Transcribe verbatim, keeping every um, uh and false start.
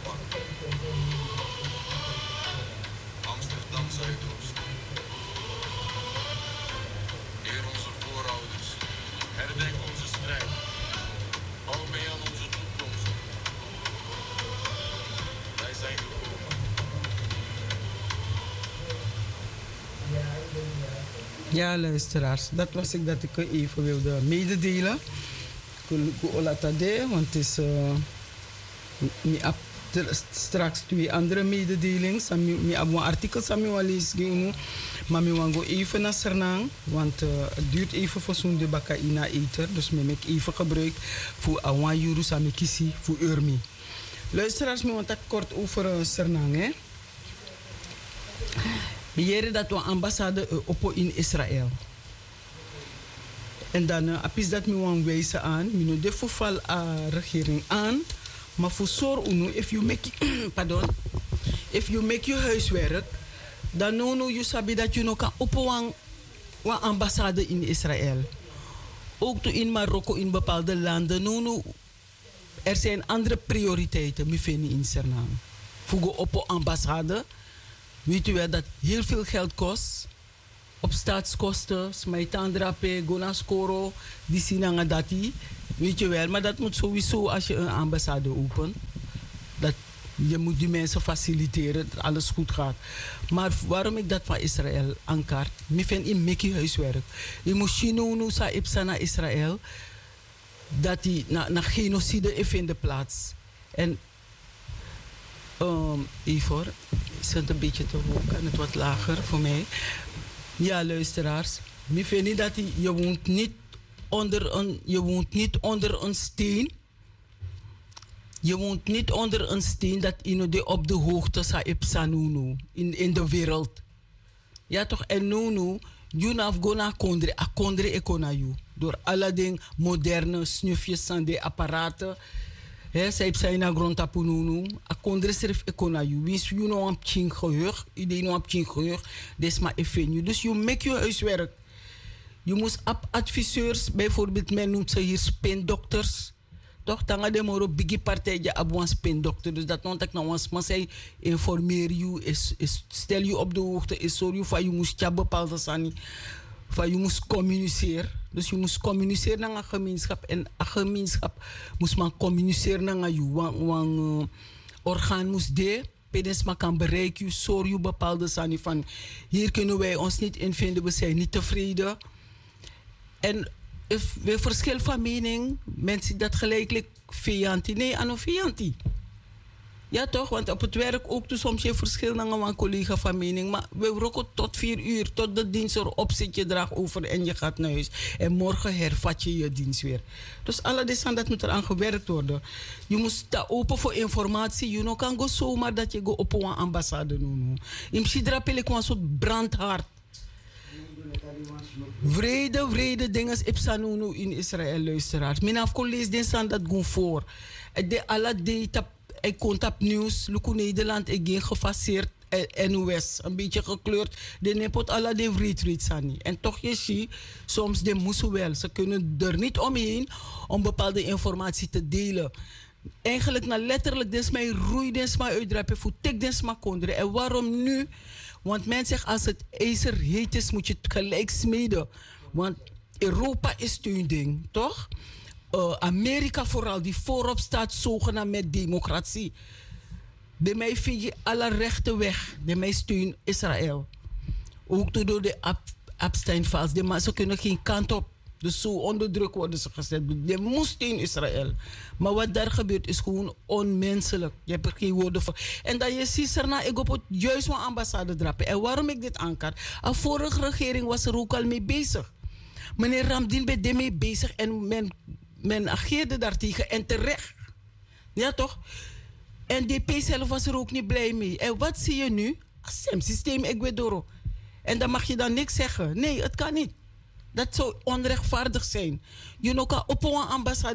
Amsterdam Zuidoost. Eer onze voorouders. Herdenk onze strijd. Hou mee aan onze toekomst. Wij zijn gekomen. Ja, luisteraars, dat was ik dat ik even wilde mededelen. Kuolatade, want het is uh, straks twee andere mededelingen. Ik heb een artikel gelezen, maar ik wil even naar Sernang, want uh, het duurt even voor zo'n debakka in eten. Dus ik heb even gebruikt voor Awan Jurus en Kisi voor Urmi. Luisteraars, ik wil het kort over uh, Sernang. Hè. Beheer dat we ambassade uh, op in Israël. En dan uh, is dat me wan wijzen aan, me no de voorval a regering aan, maar voor zorg uno, if you make pardon, if you make je huiswerk, dan no no you sabi dat je no kan op wan wan ambassade in Israël. Ook to in Marokko in bepaalde landen, no no, er zijn andere prioriteiten, me vinden in Suriname. Voor op ambassade. Weet u wel dat heel veel geld kost? Op staatskosten, smijtandrape, gonaskoro, die sinanga dati. Weet je wel, maar dat moet sowieso als je een ambassade opent. Dat, je moet die mensen faciliteren dat alles goed gaat. Maar waarom ik dat van Israël aankaart? Ik vind in Mickey huiswerk. Je moet chinono sa ipsa naar Israël. Dat die na, na genocide vinden plaats. En Um, Ivor, is het een beetje te hoog, kan het wat lager voor mij. Ja, luisteraars, ik vind niet dat je, je woont niet onder een, je woont niet onder een steen. Je woont niet onder een steen dat je op de hoogte sa ipsanunu in, in de wereld. Ja toch, en nunu, je naf gona kondre, a kondre ekonayu. Door alle dingen, moderne snufjes en de apparaten. He, zij zijn naar grond tapununu. A kondre serf ekonayu. Wins you no am ching geheur. Idee no am ching geheur. Des ma effenu. Dus je make je huiswerk. Je moet op adviseurs, bijvoorbeeld men noemt ze hier spindokters. Toch, tanga de moro bigi partij je abwan spindokter. Dus dat noemt ik nou eens, maar zij informeer je, is, is, stel je op de hoogte, is sorry van je moest ja bepaalde sani. Van je moest communiceren. Dus je moest communiceren naar een gemeenschap. En een gemeenschap moest man communiceren naar je. Want uh, orgaan moest de. Pedens maar kan bereiken. Zorg je bepaalde zaken van. Hier kunnen wij ons niet in vinden. We zijn niet tevreden. En if we verschil van mening. Mensen dat gelijkelijk vijantie. Nee, aan een vijantie. Ja toch, want op het werk ook dus soms je verschil naar een collega van mening. Maar we roken tot vier uur, tot de dienst erop zit je draag over en je gaat naar huis. En morgen hervat je je dienst weer. Dus alle deze dat moet eraan gewerkt worden. Je moet staan open voor informatie. Je no kan go zomaar dat je go op een ambassade doen. In principe pil ik een soort brandhard. Vrede, vrede dingen ipsanunu in Israël luisteraars. Mijn afkolees den san dat go voor. De alle data. Ik contact nieuws, Luku Nederland, ik ging gefaseerd N O S, een beetje gekleurd. De nepot alla de retreat sani. En toch je ziet, soms de moesten wel. Ze kunnen er niet omheen om bepaalde informatie te delen. Eigenlijk, nou letterlijk, des mij roei, des mij uitdrapen, voor tik des mij konderen. En waarom nu? Want men zegt, als het ijzer heet is, moet je het gelijk smeden. Want Europa is een ding, toch? Uh, Amerika vooral, die voorop staat zogenaamd met democratie. De mij vind je alle rechten weg. De mij steun Israël. Ook door de Epstein-files. De ze kunnen geen kant op. Dus zo onder druk worden ze gezet. De moest steun Israël. Maar wat daar gebeurt is gewoon onmenselijk. Je hebt er geen woorden voor. En dat je ziet erna, ik op het juist mijn ambassade drapen. En waarom ik dit aankaart? De vorige regering was er ook al mee bezig. Meneer Ramdin ben er mee bezig en men... Men ageerde daartegen en terecht. Ja toch? En D P zelf was er ook niet blij mee. En wat zie je nu? Een systeem Ecuador. En dan mag je dan niks zeggen. Nee, het kan niet. Dat zou onrechtvaardig zijn. Je know, op een ambassade.